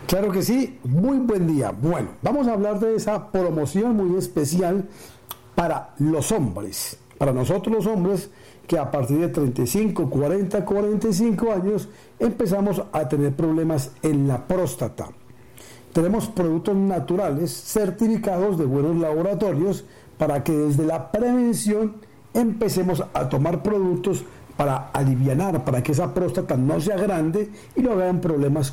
Claro que sí, muy buen día. Bueno, vamos a hablar de esa promoción muy especial para los hombres, para nosotros los hombres que a partir de 35, 40, 45 años empezamos a tener problemas en la próstata. Tenemos productos naturales certificados de buenos laboratorios para que desde la prevención empecemos a tomar productos para alivianar, para que esa próstata no sea grande y no hayan problemas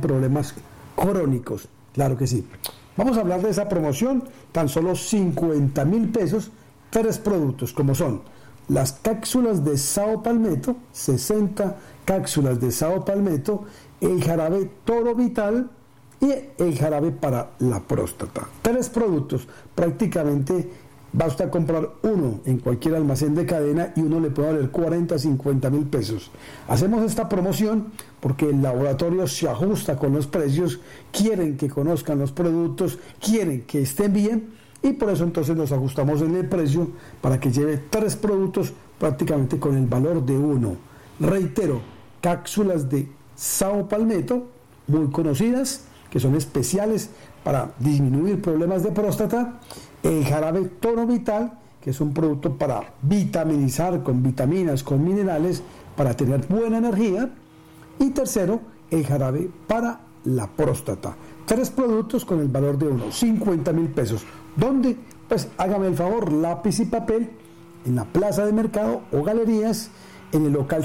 crónicos. Claro que sí. Vamos a hablar de esa promoción, tan solo 50,000 pesos, 3 productos como son las cápsulas de Sao Palmetto, 60 cápsulas de Sao Palmetto, el jarabe Toro Vital y el jarabe para la próstata. 3 productos, prácticamente basta comprar uno en cualquier almacén de cadena y uno le puede valer 40, 50,000 pesos. Hacemos esta promoción porque el laboratorio se ajusta con los precios, quieren que conozcan los productos, quieren que estén bien y por eso entonces nos ajustamos en el precio para que lleve 3 productos prácticamente con el valor de uno. Reitero, cápsulas de Sao Palmetto, muy conocidas, que son especiales para disminuir problemas de próstata. El jarabe Toro Vital, que es un producto para vitaminizar con vitaminas, con minerales, para tener buena energía. Y tercero, el jarabe para la próstata. 3 productos con el valor de uno, 50,000 pesos. ¿Dónde? Pues hágame el favor, lápiz y papel, en la plaza de mercado o galerías, en el local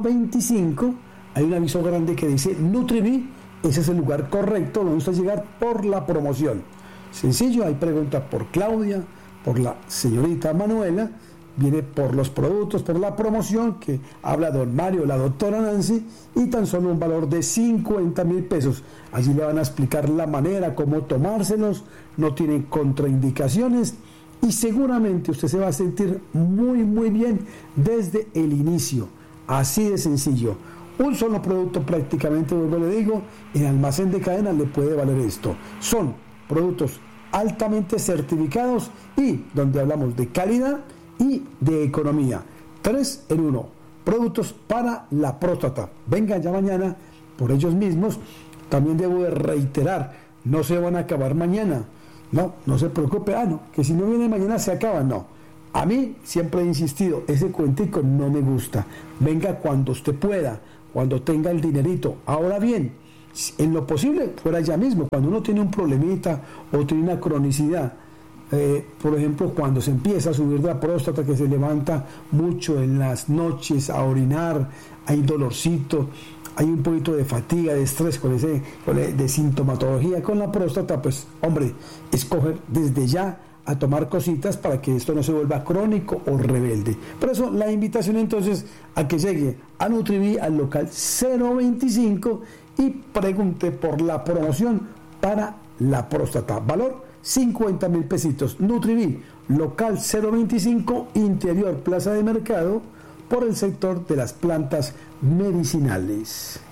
025, hay un aviso grande que dice Nutrivi. Ese es el lugar correcto donde usted llegar por la promoción. Sencillo, hay preguntas por Claudia, por la señorita Manuela, viene por los productos, por la promoción que habla don Mario, la doctora Nancy, y tan solo un valor de 50,000 pesos. Allí le van a explicar la manera, cómo tomárselos, no tienen contraindicaciones y seguramente usted se va a sentir muy bien desde el inicio. Así de sencillo. Un solo producto prácticamente, vuelvo le digo, en almacén de cadena le puede valer esto. Son productos altamente certificados y donde hablamos de calidad y de economía. 3 en 1. Productos para la próstata. Vengan ya mañana por ellos mismos. También debo de reiterar, no se van a acabar mañana. No se preocupe. Que si no viene mañana se acaba. No. A mí siempre he insistido, ese cuentico no me gusta. Venga cuando usted pueda, cuando tenga el dinerito. Ahora bien, en lo posible, fuera ya mismo, cuando uno tiene un problemita o tiene una cronicidad, por ejemplo, cuando se empieza a subir de la próstata, que se levanta mucho en las noches a orinar, hay dolorcito, hay un poquito de fatiga, de estrés de sintomatología con la próstata, pues hombre, escoger desde ya a tomar cositas para que esto no se vuelva crónico o rebelde. Por eso la invitación entonces a que llegue a Nutrivi al local 025 y pregunte por la promoción para la próstata. Valor 50,000 pesitos. Nutrivi, local 025, interior Plaza de Mercado, por el sector de las plantas medicinales.